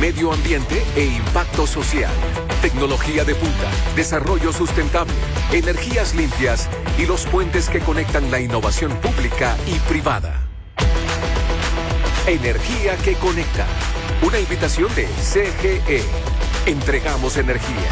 medio ambiente e impacto social, tecnología de punta, desarrollo sustentable, energías limpias y los puentes que conectan la innovación pública y privada. Energía que conecta. Una invitación de CGE. Entregamos energía.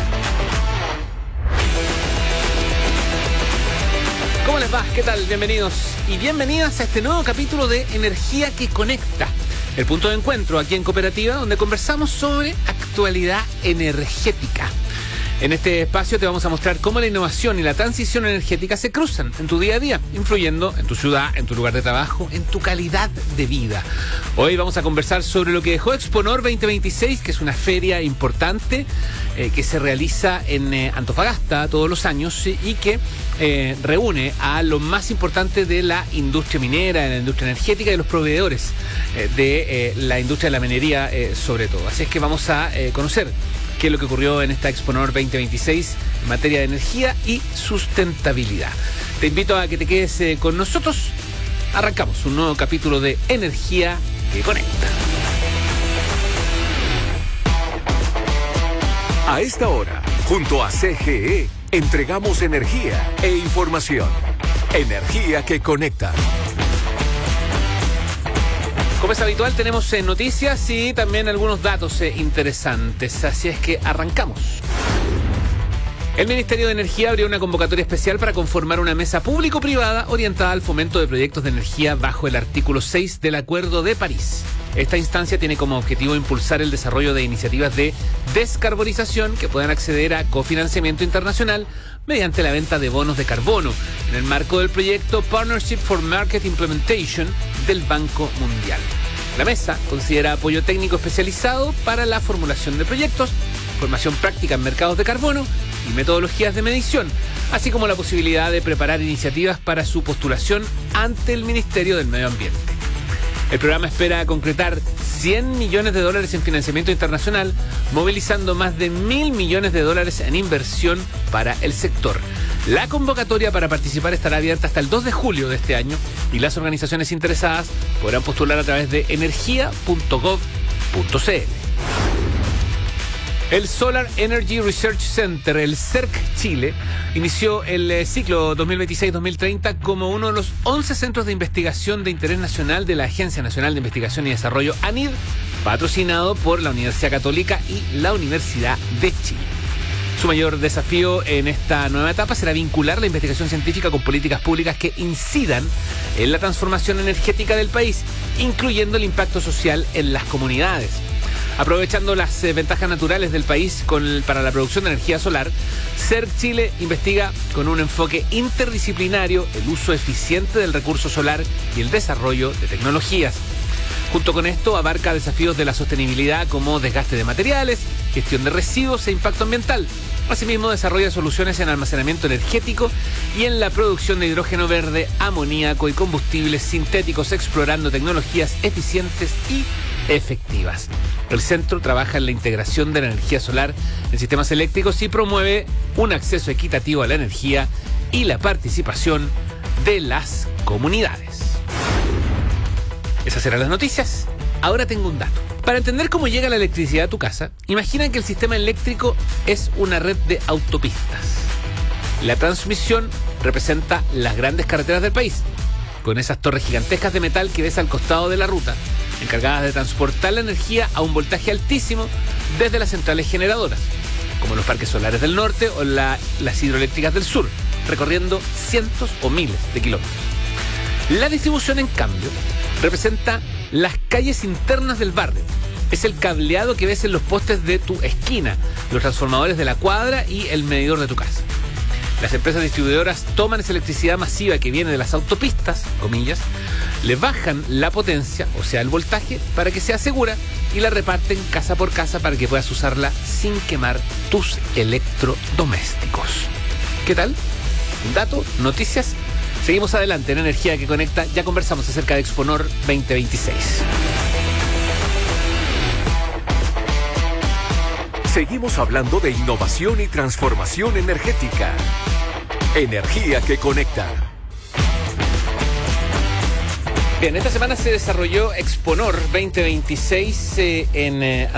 ¿Cómo les va? ¿Qué tal? Bienvenidos y bienvenidas a este nuevo capítulo de Energía que Conecta, el punto de encuentro aquí en Cooperativa, donde conversamos sobre actualidad energética. En este espacio te vamos a mostrar cómo la innovación y la transición energética se cruzan en tu día a día, influyendo en tu ciudad, en tu lugar de trabajo, en tu calidad de vida. Hoy vamos a conversar sobre lo que dejó Exponor 2026, que es una feria importante que se realiza en Antofagasta todos los años y que reúne a lo más importante de la industria minera, de la industria energética y de los proveedores de la industria de la minería sobre todo. Así es que vamos a conocer qué es lo que ocurrió en esta Exponor 2026 en materia de energía y sustentabilidad. Te invito a que te quedes con nosotros. Arrancamos un nuevo capítulo de Energía que Conecta. A esta hora, junto a CGE, entregamos energía e información. Energía que conecta. Como es habitual, tenemos noticias y también algunos datos interesantes, así es que arrancamos. El Ministerio de Energía abrió una convocatoria especial para conformar una mesa público-privada orientada al fomento de proyectos de energía bajo el artículo 6 del Acuerdo de París. Esta instancia tiene como objetivo impulsar el desarrollo de iniciativas de descarbonización que puedan acceder a cofinanciamiento internacional mediante la venta de bonos de carbono, en el marco del proyecto Partnership for Market Implementation del Banco Mundial. La mesa considera apoyo técnico especializado para la formulación de proyectos, formación práctica en mercados de carbono y metodologías de medición, así como la posibilidad de preparar iniciativas para su postulación ante el Ministerio del Medio Ambiente. El programa espera concretar $100 millones en financiamiento internacional, movilizando más de $1.000 millones en inversión para el sector. La convocatoria para participar estará abierta hasta el 2 de julio de este año y las organizaciones interesadas podrán postular a través de energia.gov.cl. El Solar Energy Research Center, el CERC Chile, inició el ciclo 2026-2030 como uno de los 11 centros de investigación de interés nacional de la Agencia Nacional de Investigación y Desarrollo, ANID, patrocinado por la Universidad Católica y la Universidad de Chile. Su mayor desafío en esta nueva etapa será vincular la investigación científica con políticas públicas que incidan en la transformación energética del país, incluyendo el impacto social en las comunidades. Aprovechando las ventajas naturales del país para la producción de energía solar, CERC Chile investiga con un enfoque interdisciplinario el uso eficiente del recurso solar y el desarrollo de tecnologías. Junto con esto, abarca desafíos de la sostenibilidad como desgaste de materiales, gestión de residuos e impacto ambiental. Asimismo, desarrolla soluciones en almacenamiento energético y en la producción de hidrógeno verde, amoníaco y combustibles sintéticos, explorando tecnologías eficientes y efectivas. El centro trabaja en la integración de la energía solar en sistemas eléctricos y promueve un acceso equitativo a la energía y la participación de las comunidades. Esas eran las noticias. Ahora tengo un dato. Para entender cómo llega la electricidad a tu casa, imagina que el sistema eléctrico es una red de autopistas. La transmisión representa las grandes carreteras del país, con esas torres gigantescas de metal que ves al costado de la ruta, encargadas de transportar la energía a un voltaje altísimo desde las centrales generadoras, como los parques solares del norte o las hidroeléctricas del sur, recorriendo cientos o miles de kilómetros. La distribución, en cambio, representa las calles internas del barrio. Es el cableado que ves en los postes de tu esquina, los transformadores de la cuadra y el medidor de tu casa. Las empresas distribuidoras toman esa electricidad masiva que viene de las autopistas, comillas, le bajan la potencia, o sea, el voltaje, para que sea segura y la reparten casa por casa para que puedas usarla sin quemar tus electrodomésticos. ¿Qué tal? ¿Un dato? ¿Noticias? Seguimos adelante en Energía que Conecta. Ya conversamos acerca de Exponor 2026. Seguimos hablando de innovación y transformación energética. Energía que conecta. Bien, esta semana se desarrolló Exponor 2026 en